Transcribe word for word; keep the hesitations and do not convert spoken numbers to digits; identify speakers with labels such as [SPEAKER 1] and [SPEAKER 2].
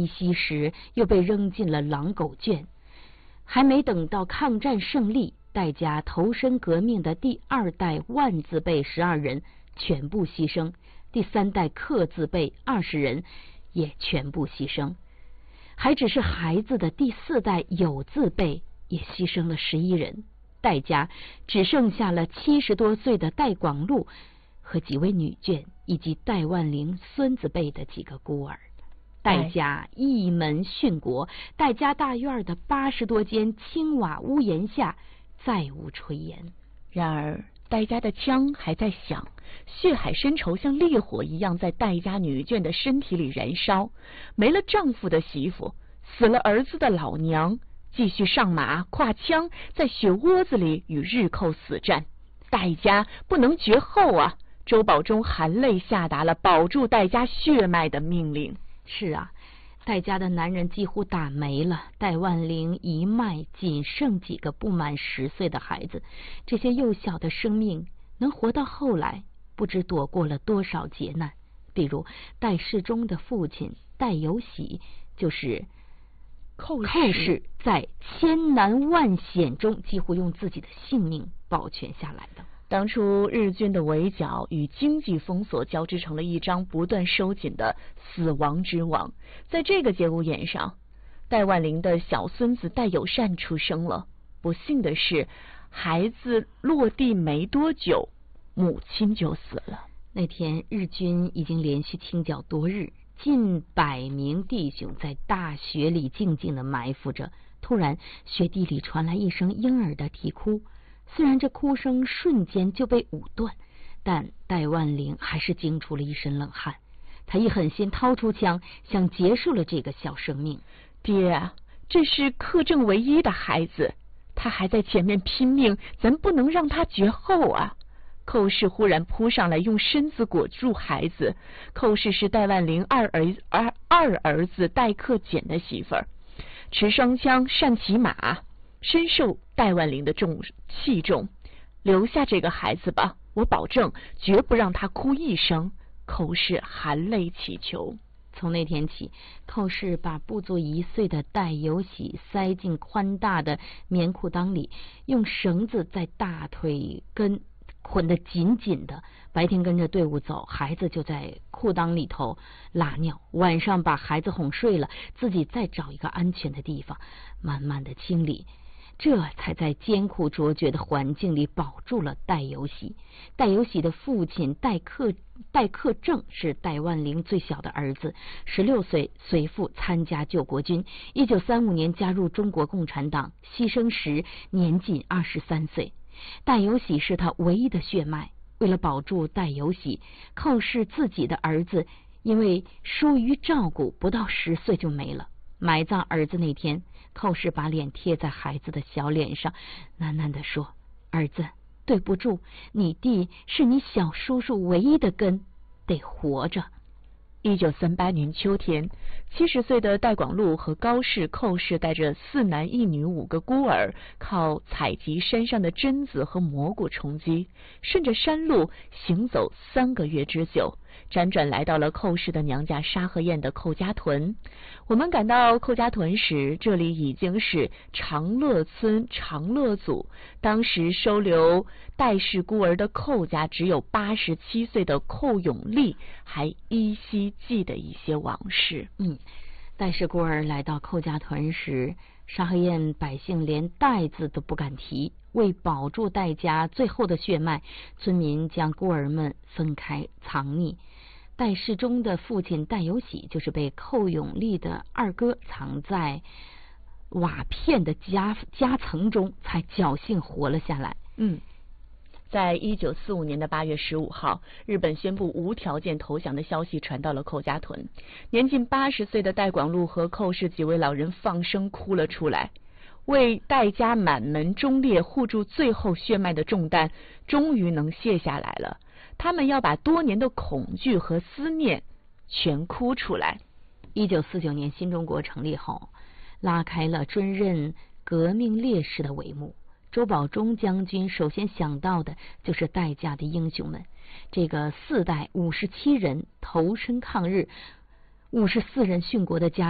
[SPEAKER 1] 息时，又被扔进了狼狗圈。还没等到抗战胜利，戴家投身革命的第二代万字辈十二人全部牺牲，第三代克字辈二十人也全部牺牲，还只是孩子的第四代有字辈也牺牲了十一人。戴家只剩下了七十多岁的戴广禄和几位女眷，以及戴万龄孙子辈的几个孤儿。戴家一门殉国，戴家大院的八十多间青瓦屋檐下再无炊烟。
[SPEAKER 2] 然而戴家的枪还在响，血海深仇像烈火一样在戴家女眷的身体里燃烧。没了丈夫的媳妇，死了儿子的老娘，继续上马挎枪，在血窝子里与日寇死战。戴家不能绝后啊！周保中含泪下达了保住戴家血脉的命令。
[SPEAKER 1] 是啊，戴家的男人几乎打没了，戴万龄一脉仅剩几个不满十岁的孩子，这些幼小的生命能活到后来，不知躲过了多少劫难。比如戴世忠的父亲戴有喜，就是寇氏在千难万险中几乎用自己的性命保全下来的。
[SPEAKER 2] 当初日军的围剿与经济封锁交织成了一张不断收紧的死亡之网。在这个节骨眼上，戴万龄的小孙子戴友善出生了。不幸的是，孩子落地没多久，母亲就死了。
[SPEAKER 1] 那天日军已经连续清剿多日，近百名弟兄在大雪里静静地埋伏着。突然雪地里传来一声婴儿的啼哭，虽然这哭声瞬间就被捂断，但戴万龄还是惊出了一身冷汗。他一狠心掏出枪，想结束了这个小生命。
[SPEAKER 2] 爹，这是克正唯一的孩子，他还在前面拼命，咱不能让他绝后啊！寇氏忽然扑上来，用身子裹住孩子。寇氏是戴万龄二儿二二儿子戴克俭的媳妇儿，持双枪，善骑马，深受戴万龄的重器重。留下这个孩子吧，我保证绝不让他哭一声。寇氏含泪祈求。
[SPEAKER 1] 从那天起，寇氏把不足一岁的戴有喜塞进宽大的棉裤裆里，用绳子在大腿根捆得紧紧的。白天跟着队伍走，孩子就在裤裆里头拉尿，晚上把孩子哄睡了，自己再找一个安全的地方慢慢的清理，这才在艰苦卓绝的环境里保住了戴有喜。戴有喜的父亲戴克戴克正是戴万龄最小的儿子，十六岁随父参加救国军，一九三五年加入中国共产党，牺牲时年仅二十三岁。戴有喜是他唯一的血脉，为了保住戴有喜，寇氏自己的儿子因为疏于照顾，不到十岁就没了。埋葬儿子那天，寇氏把脸贴在孩子的小脸上，喃喃地说：“儿子，对不住，你弟是你小叔叔唯一的根，得活着。”
[SPEAKER 2] 一九三八年秋天，七十岁的戴广禄和高氏、寇氏带着四男一女五个孤儿，靠采集山上的榛子和蘑菇充饥，顺着山路行走三个月之久，辗转来到了寇氏的娘家沙河堰的寇家屯。我们赶到寇家屯时，这里已经是长乐村长乐组，当时收留戴氏孤儿的寇家只有八十七岁的寇永利还依稀记得一些往事。
[SPEAKER 1] 嗯，戴氏孤儿来到寇家屯时，沙河堰百姓连戴字都不敢提。为保住戴家最后的血脉，村民将孤儿们分开藏匿。戴世忠的父亲戴有喜就是被寇永利的二哥藏在瓦片的夹夹层中，才侥幸活了下来。
[SPEAKER 2] 嗯。在一九四五年的八月十五号，日本宣布无条件投降的消息传到了寇家屯。年近八十岁的戴广禄和寇氏几位老人放声哭了出来，为戴家满门忠烈护住最后血脉的重担终于能卸下来了。他们要把多年的恐惧和思念全哭出来。
[SPEAKER 1] 一九四九年新中国成立后，拉开了追认革命烈士的帷幕。周保中将军首先想到的就是戴家的英雄们，这个四代五十七人投身抗日，五十四人殉国的家